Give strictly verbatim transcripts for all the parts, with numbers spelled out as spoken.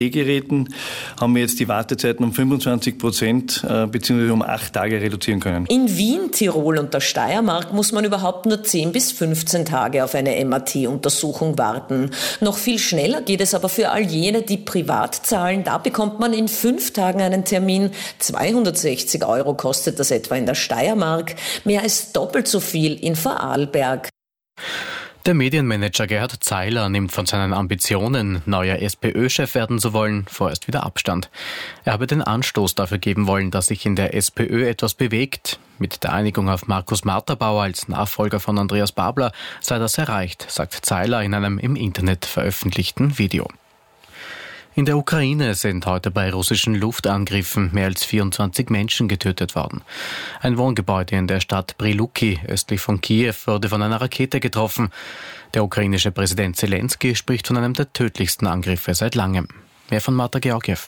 E-Geräten haben wir jetzt die Wartezeiten um fünfundzwanzig Prozent äh, bzw. um acht Tage reduzieren können. In Wien, Tirol und der Steiermark muss man überhaupt nur zehn bis fünfzehn Tage auf eine M R T-Untersuchung warten. Noch viel schneller geht es aber für all jene, die privat zahlen. Da bekommt man in fünf Tagen einen Termin. zweihundertsechzig Euro kostet das etwa in der Steiermark. Mehr als doppelt so viel in Vorarlberg. Der Medienmanager Gerhard Zeiler nimmt von seinen Ambitionen, neuer SPÖ-Chef werden zu wollen, vorerst wieder Abstand. Er habe den Anstoß dafür geben wollen, dass sich in der SPÖ etwas bewegt. Mit der Einigung auf Markus Marterbauer als Nachfolger von Andreas Babler sei das erreicht, sagt Zeiler in einem im Internet veröffentlichten Video. In der Ukraine sind heute bei russischen Luftangriffen mehr als vierundzwanzig Menschen getötet worden. Ein Wohngebäude in der Stadt Priluki, östlich von Kiew, wurde von einer Rakete getroffen. Der ukrainische Präsident Zelensky spricht von einem der tödlichsten Angriffe seit langem. Mehr von Marta Georgiew.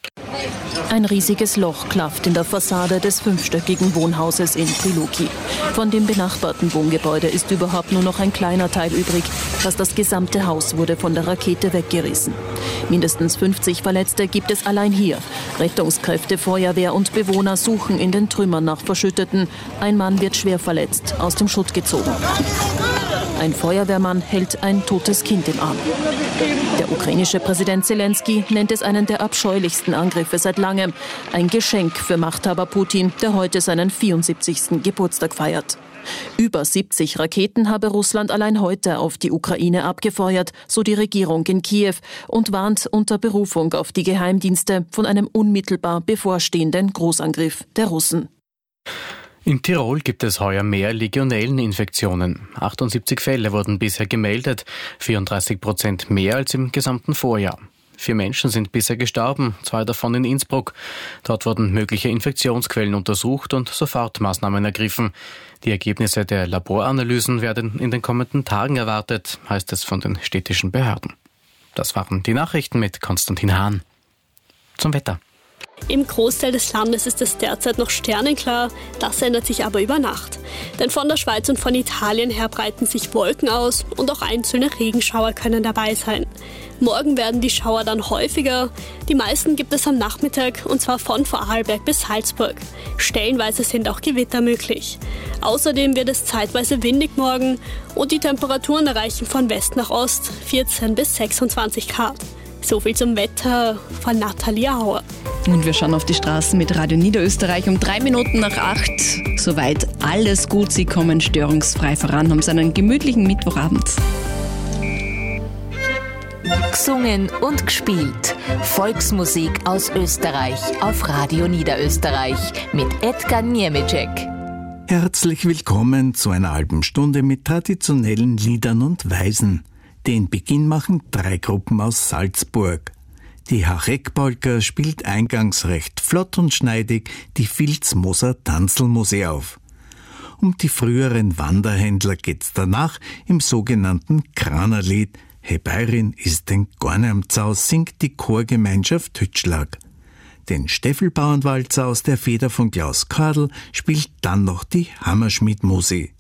Ein riesiges Loch klafft in der Fassade des fünfstöckigen Wohnhauses in Priluki. Von dem benachbarten Wohngebäude ist überhaupt nur noch ein kleiner Teil übrig. Fast das gesamte Haus wurde von der Rakete weggerissen. Mindestens fünfzig Verletzte gibt es allein hier. Rettungskräfte, Feuerwehr und Bewohner suchen in den Trümmern nach Verschütteten. Ein Mann wird schwer verletzt, aus dem Schutt gezogen. Ein Feuerwehrmann hält ein totes Kind im Arm. Der ukrainische Präsident Zelensky nennt es einen der abscheulichsten Angriffe seit langem. Ein Geschenk für Machthaber Putin, der heute seinen vierundsiebzigsten Geburtstag feiert. Über siebzig Raketen habe Russland allein heute auf die Ukraine abgefeuert, so die Regierung in Kiew, und warnt unter Berufung auf die Geheimdienste von einem unmittelbar bevorstehenden Großangriff der Russen. In Tirol gibt es heuer mehr Legionelleninfektionen. achtundsiebzig Fälle wurden bisher gemeldet, vierunddreißig Prozent mehr als im gesamten Vorjahr. Vier Menschen sind bisher gestorben, zwei davon in Innsbruck. Dort wurden mögliche Infektionsquellen untersucht und Sofortmaßnahmen ergriffen. Die Ergebnisse der Laboranalysen werden in den kommenden Tagen erwartet, heißt es von den städtischen Behörden. Das waren die Nachrichten mit Konstantin Hahn. Zum Wetter. Im Großteil des Landes ist es derzeit noch sternenklar, das ändert sich aber über Nacht. Denn von der Schweiz und von Italien her breiten sich Wolken aus und auch einzelne Regenschauer können dabei sein. Morgen werden die Schauer dann häufiger. Die meisten gibt es am Nachmittag und zwar von Vorarlberg bis Salzburg. Stellenweise sind auch Gewitter möglich. Außerdem wird es zeitweise windig morgen und die Temperaturen erreichen von West nach Ost vierzehn bis sechsundzwanzig Grad. So viel zum Wetter von Natalia Hauer. Und wir schauen auf die Straßen mit Radio Niederösterreich um drei Minuten nach acht. Soweit alles gut, Sie kommen störungsfrei voran, haben Sie einen gemütlichen Mittwochabend. Gesungen und gespielt. Volksmusik aus Österreich auf Radio Niederösterreich mit Edgar Niemeczek. Herzlich willkommen zu einer halben Stunde mit traditionellen Liedern und Weisen. Den Beginn machen drei Gruppen aus Salzburg. Die Hachek-Polka spielt eingangs recht flott und schneidig die Vilsmoser Tanzlmusik auf. Um die früheren Wanderhändler geht's danach im sogenannten Kranerlied Hebeirin ist denn gar nicht am Zaus, singt die Chorgemeinschaft Hütschlag. Den Steffelbauernwalzer aus der Feder von Klaus Kardl spielt dann noch die Hammerschmidt-Musi.